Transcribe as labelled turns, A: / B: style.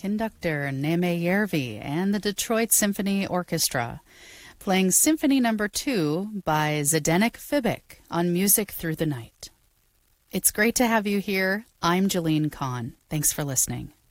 A: conductor Neme Järvi and the Detroit Symphony Orchestra, playing Symphony No. 2 by Zdeněk Fibik on Music Through the Night. It's great to have you here. I'm Jalene Kahn. Thanks for listening.